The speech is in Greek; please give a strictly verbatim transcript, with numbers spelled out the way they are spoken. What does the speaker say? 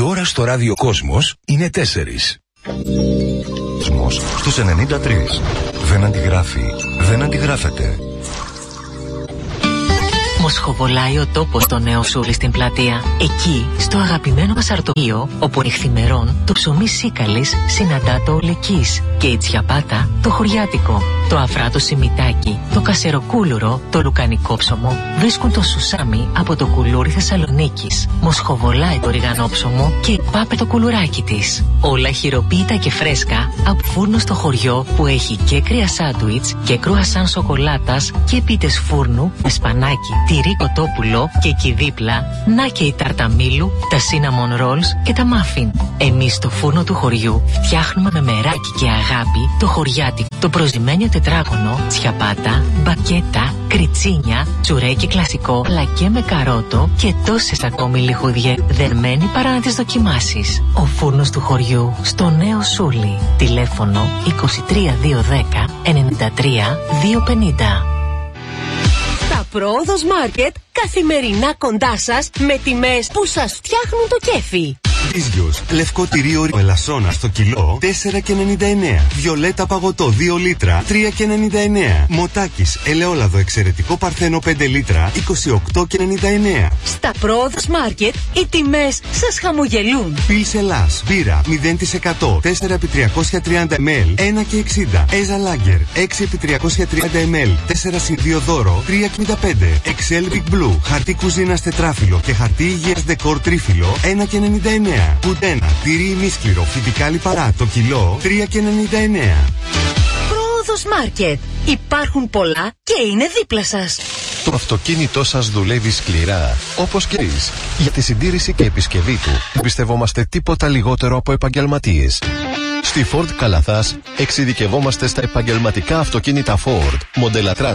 ώρα στο ράδιο Κόσμος είναι τέσσερις. Κόσμος στους ενενήντα τρία. Δεν αντιγράφει, δεν αντιγράφεται. Μοσχοβολάει ο τόπος στο Νέο Σούλι στην πλατεία. Εκεί, στο αγαπημένο μας αρτοπείο, όπου νυχθημερών το ψωμί σίκαλης συναντά το ολεκής και η τσιαπάτα το χωριάτικο. Το αφράτο σιμιτάκι, το κασεροκούλουρο, το λουκανικό ψωμό βρίσκουν το σουσάμι από το κουλούρι Θεσσαλονίκης. Μοσχοβολάει το ριγανόψωμο και πάπε το κουλουράκι της. Όλα χειροποίητα και φρέσκα από φούρνο στο χωριό που έχει και κρύα σάντουιτς και κρουασάν σοκολάτας και πίτες φούρνου με σπανάκι, τυρί κοτόπουλο και εκεί δίπλα να και η τάρτα μήλου, τα cinnamon rolls και τα muffin. Εμείς στο φούρνο του χωριού φτιάχνουμε με μεράκι και αγάπη το χωριάτικο, το προζυμένιο τετράγωνο, τσιαπάτα, μπακέτα, κριτσίνια, τσουρέκι κλασικό, αλλά και με καρότο και τόσες ακόμη λιχουδιές. Δεν μένει παρά να τις δοκιμάσεις. Ο φούρνος του χωριού στο Νέο Σούλι. Τηλέφωνο είκοσι τρία διακόσια δέκα ενενήντα τρία διακόσια πενήντα. Τα Πρόοδος Μάρκετ καθημερινά κοντά σας με τιμές που σας φτιάχνουν το κέφι. Ίζιος, λευκό τυρί ελασσόνα στο κιλό τέσσερα και ενενήντα εννέα. Βιολέτα παγωτό δύο λίτρα τρία και ενενήντα εννέα. Μοτάκης ελαιόλαδο εξαιρετικό παρθένο πέντε λίτρα είκοσι οκτώ και ενενήντα εννέα. Στα Πρόοδος Μάρκετ οι τιμές σας χαμογελούν. Πιλς Ελλάς, μπύρα μηδέν τοις εκατό τέσσερα επί τριακόσια τριάντα μιλιλίτρα ένα και εξήντα. Έζα Λάγκερ έξι επί τριακόσια τριάντα μιλιλίτρα τέσσερα συν δύο δώρο τρία και εξήντα πέντε. Excel Big Blue, χαρτί κουζίνας τετράφυλλο και χαρτί υγείας δεκόρ τρίφυλλο ένα και ενενήντα εννέα. Κουντένα, τυρί ημίσκληρο, φυτικά λιπαρά, το κιλό τρία και ενενήντα εννέα. Πρόοδος Μάρκετ. Υπάρχουν πολλά και είναι δίπλα σας. Το αυτοκίνητό σας δουλεύει σκληρά, όπως και εσείς. Για τη συντήρηση και επισκευή του, εμπιστευόμαστε τίποτα λιγότερο από επαγγελματίες. Στη Ford Καλαθάς εξειδικευόμαστε στα επαγγελματικά αυτοκίνητα Ford, μοντέλα Transit,